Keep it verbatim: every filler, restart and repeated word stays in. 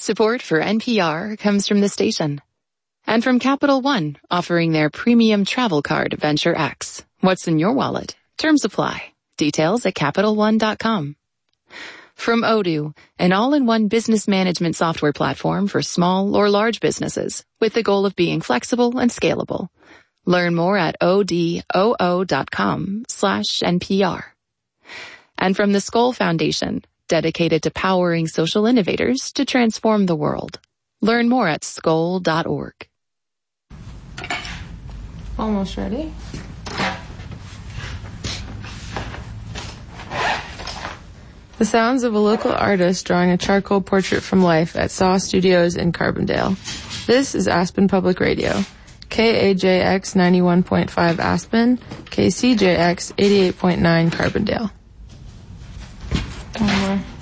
Support for N P R comes from the station. And from Capital One, offering their premium travel card, Venture X. What's in your wallet? Terms apply. Details at Capital One dot com. From Odoo, an all-in-one business management software platform for small or large businesses, with the goal of being flexible and scalable. Learn more at odoo dot com slash N P R. And from the Skoll Foundation, dedicated to powering social innovators to transform the world. Learn more at skoll dot org. Almost ready. The sounds of a local artist drawing a charcoal portrait from life at Saw Studios in Carbondale. This is Aspen Public Radio. K A J X ninety-one point five Aspen, K C J X eighty-eight point nine Carbondale. One more.